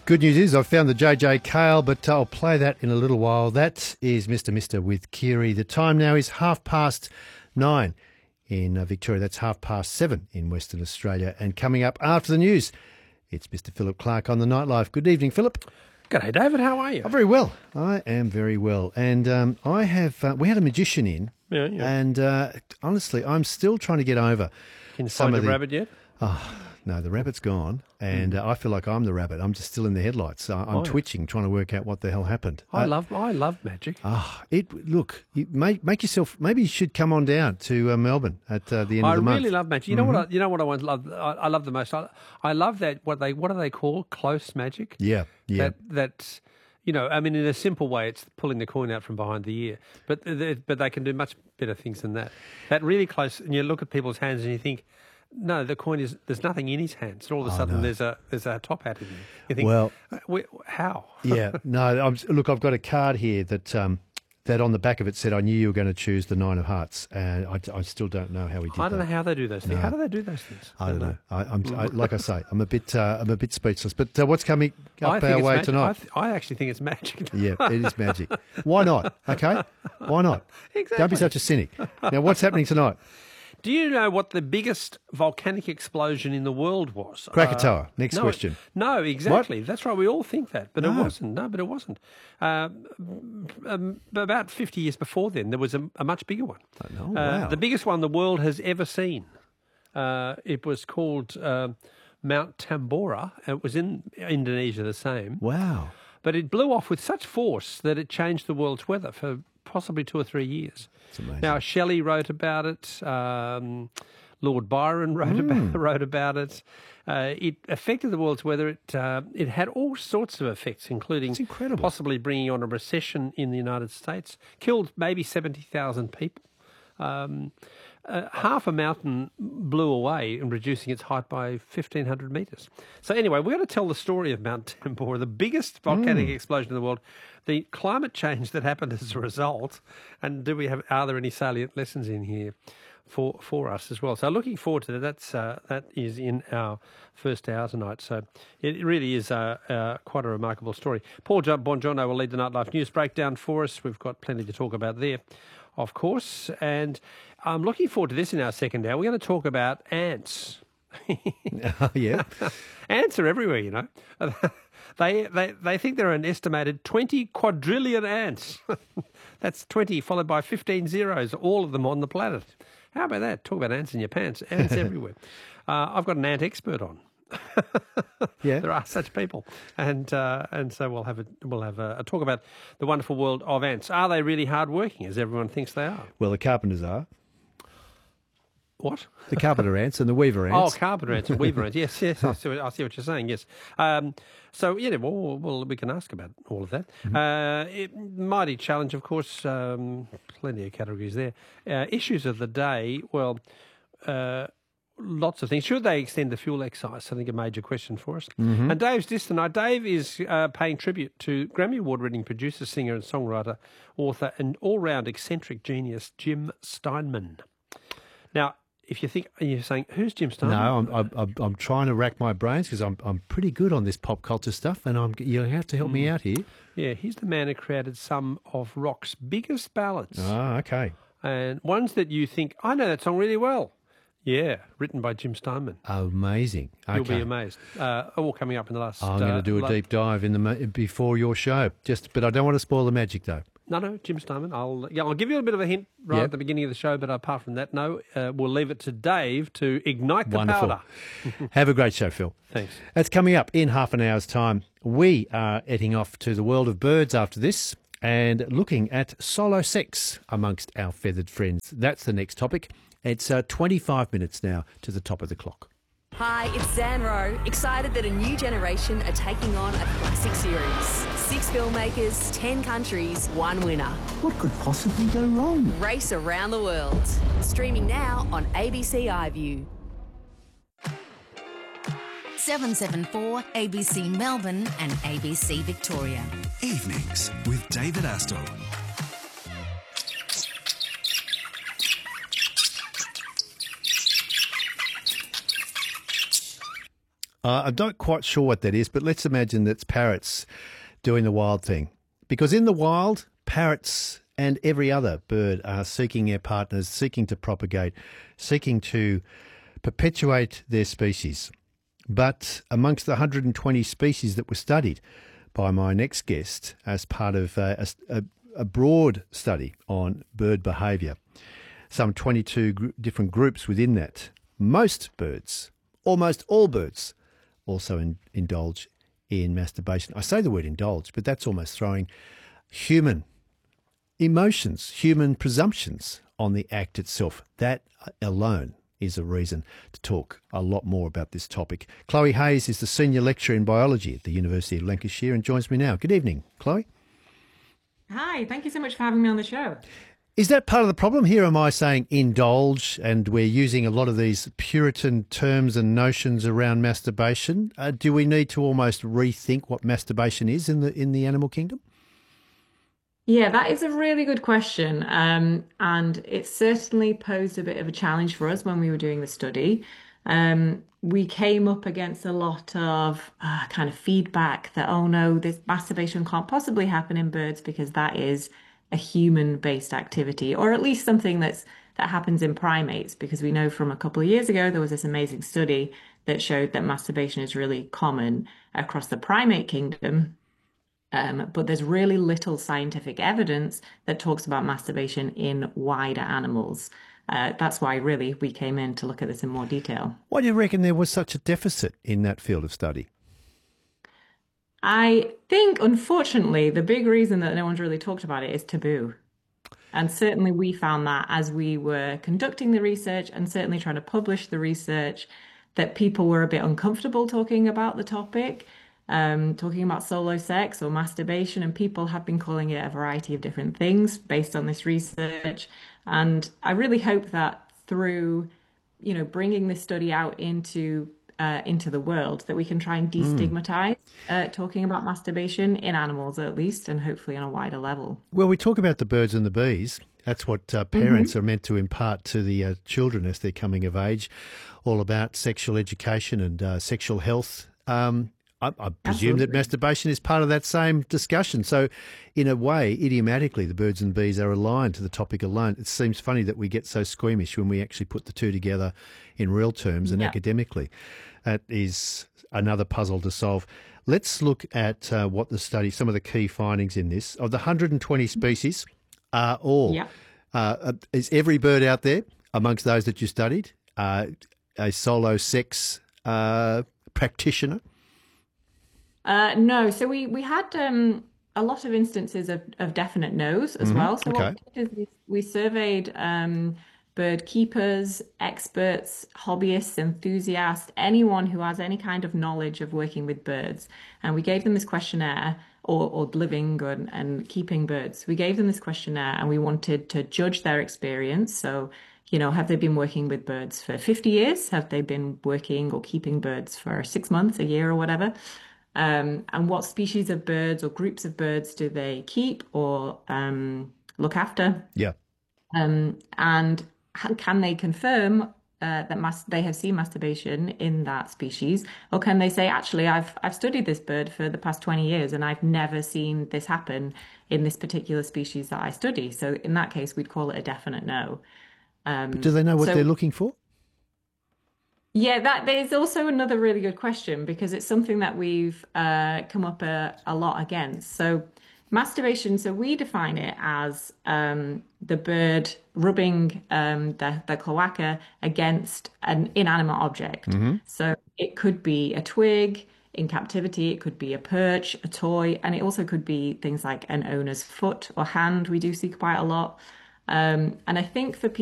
Good news is I've found the JJ Cale, but I'll play that in a little while. That is Mr. with Kiri. The time now is 9:30 in Victoria. That's 7:30 in Western Australia. And coming up after the news, it's Mr. Philip Clark on the Nightlife. Good evening, Philip. G'day, David. How are you? I'm very well. I am very well. And we had a magician in. Yeah. And honestly, I'm still trying to get over Can you some find of the the rabbit yet? No, the rabbit's gone, and I feel like I'm the rabbit. I'm just still in the headlights. I'm twitching, trying to work out what the hell happened. I love magic. Make yourself. Maybe you should come on down to Melbourne at the end of the month. I really love magic. You know what? You know what I want. I love the most. I love that. What do they call close magic? Yeah. That's. In a simple way, it's pulling the coin out from behind the ear. But they can do much better things than that. That really close, and you look at people's hands and you think, no, the coin is. There's nothing in his hands. All of a sudden, there's a top hat in there. You think, well, how? Yeah, no. I've got a card here that on the back of it said, "I knew you were going to choose the 9 of Hearts," and I still don't know how he did that. I don't know how they do those things. No. How do they do those things? I don't know. Like I say, I'm a bit speechless. But what's coming up our way tonight? I actually think it's magic. Yeah, it is magic. Why not? Okay, why not? Exactly. Don't be such a cynic. Now, what's happening tonight? Do you know what the biggest volcanic explosion in the world was? Krakatoa. Next question. No, exactly. What? That's right. We all think that, but it wasn't. No, but it wasn't. About 50 years before then, there was a much bigger one. Oh, wow. The biggest one the world has ever seen. It was called Mount Tambora. It was in Indonesia, the same. Wow. But it blew off with such force that it changed the world's weather for possibly 2 or 3 years. It's amazing. Now, Shelley wrote about it. Lord Byron wrote about it. It affected the world's weather. It had all sorts of effects, including possibly bringing on a recession in the United States. Killed maybe 70,000 people. Half a mountain blew away and reducing its height by 1,500 metres. So anyway, we're going to tell the story of Mount Tambora, the biggest volcanic explosion in the world, the climate change that happened as a result, and are there any salient lessons in here for us as well? So looking forward to that. That is in our first hour tonight. So it really is quite a remarkable story. Paul Bongiorno will lead the Nightlife News breakdown for us. We've got plenty to talk about there, of course. And I'm looking forward to this in our second hour. We're going to talk about ants. Yeah. Ants are everywhere, you know. They think there are an estimated 20 quadrillion ants. That's 20 followed by 15 zeros, all of them on the planet. How about that? Talk about ants in your pants. Ants everywhere. I've got an ant expert on. Yeah. There are such people, and so we'll have a talk about the wonderful world of ants. Are they really hard working, as everyone thinks they are? Well, the carpenters are. What? The carpenter ants and the weaver ants. Oh, carpenter ants and weaver ants. Yes. I see what you're saying. Yes. So yeah, well, we can ask about all of that. Mighty challenge, of course. Plenty of categories there. Issues of the day. Well. Lots of things. Should they extend the fuel excise? I think a major question for us. And Dave's this tonight. Dave is paying tribute to Grammy Award-winning producer, singer and songwriter, author and all-round eccentric genius, Jim Steinman. Now, if you think, you're saying, who's Jim Steinman? No, I'm trying to rack my brains because I'm pretty good on this pop culture stuff, and you have to help me out here. Yeah, he's the man who created some of rock's biggest ballads. Ah, okay. And ones that you think, I know that song really well. Yeah, written by Jim Steinman. Amazing. Okay. You'll be amazed. All coming up in the last... I'm going to do a deep dive before your show. But I don't want to spoil the magic, though. No, Jim Steinman. I'll give you a bit of a hint at the beginning of the show, but apart from that, no. We'll leave it to Dave to ignite the powder. Have a great show, Phil. Thanks. That's coming up in half an hour's time. We are heading off to the world of birds after this and looking at solo sex amongst our feathered friends. That's the next topic. It's 25 minutes now to the top of the clock. Hi, it's Zan Rowe, excited that a new generation are taking on a classic series. 6 filmmakers, 10 countries, 1 winner. What could possibly go wrong? Race around the world. Streaming now on ABC iView. 774 ABC Melbourne and ABC Victoria. Evenings with David Astle. I'm not quite sure what that is, but let's imagine that's parrots doing the wild thing. Because in the wild, parrots and every other bird are seeking their partners, seeking to propagate, seeking to perpetuate their species. But amongst the 120 species that were studied by my next guest as part of a broad study on bird behaviour, some 22 different groups within that, most birds, almost all birds, also indulge in masturbation. I say the word indulge, but that's almost throwing human emotions, human presumptions on the act itself. That alone is a reason to talk a lot more about this topic. Chloe Hayes is the Senior Lecturer in Biology at the University of Lancashire and joins me now. Good evening, Chloe. Hi, thank you so much for having me on the show. Is that part of the problem? Here am I saying indulge, and we're using a lot of these Puritan terms and notions around masturbation. Do we need to almost rethink what masturbation is in the animal kingdom? Yeah, that is a really good question. And it certainly posed a bit of a challenge for us when we were doing the study. We came up against a lot of kind of feedback that, oh no, this masturbation can't possibly happen in birds because that is a human-based activity, or at least something that happens in primates, because we know from a couple of years ago there was this amazing study that showed that masturbation is really common across the primate kingdom. But there's really little scientific evidence that talks about masturbation in wider animals. That's why really we came in to look at this in more detail. Why do you reckon there was such a deficit in that field of study? I think, unfortunately, the big reason that no one's really talked about it is taboo. And certainly we found that as we were conducting the research and certainly trying to publish the research, that people were a bit uncomfortable talking about the topic, talking about solo sex or masturbation, and people have been calling it a variety of different things based on this research. And I really hope that through, bringing this study out into the world, that we can try and destigmatize talking about masturbation in animals at least, and hopefully on a wider level. Well, we talk about the birds and the bees. That's what parents are meant to impart to the children as they're coming of age, all about sexual education and sexual health. I presume that masturbation is part of that same discussion. So in a way, idiomatically, the birds and bees are aligned to the topic alone. It seems funny that we get so squeamish when we actually put the two together in real terms and academically. That is another puzzle to solve. Let's look at what the study, some of the key findings in this. Of the 120 species, are all, is every bird out there amongst those that you studied a solo sex practitioner? No, so we had a lot of instances of definite no's as well. So what we did is we surveyed bird keepers, experts, hobbyists, enthusiasts, anyone who has any kind of knowledge of working with birds. And we gave them this questionnaire, or living and keeping birds. We gave them this questionnaire and we wanted to judge their experience. So, have they been working with birds for 50 years? Have they been working or keeping birds for 6 months, a year, or whatever? And what species of birds or groups of birds do they keep or look after? Yeah. And can they confirm that they have seen masturbation in that species? Or can they say, actually, I've studied this bird for the past 20 years and I've never seen this happen in this particular species that I study? So in that case, we'd call it a definite no. But do they know what they're looking for? Yeah, that is also another really good question, because it's something that we've come up a lot against. So masturbation, so we define it as the bird rubbing the cloaca against an inanimate object. So it could be a twig in captivity, it could be a perch, a toy, and it also could be things like an owner's foot or hand. We do see quite a lot. And I think for people